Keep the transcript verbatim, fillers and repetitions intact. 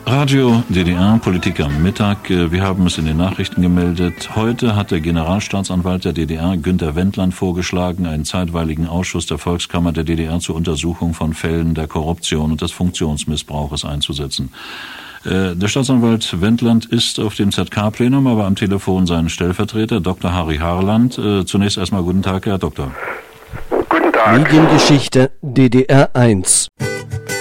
Radio D D R, Politik am Mittag. Wir haben es in den Nachrichten gemeldet. Heute hat der Generalstaatsanwalt der D D R, Günter Wendland, vorgeschlagen, einen zeitweiligen Ausschuss der Volkskammer der D D R zur Untersuchung von Fällen der Korruption und des Funktionsmissbrauches einzusetzen. Der Staatsanwalt Wendland ist auf dem Z K-Plenum, aber am Telefon sein Stellvertreter, Doktor Harry Harland. Zunächst erstmal guten Tag, Herr Doktor. Guten Tag. Mediengeschichte D D R eins.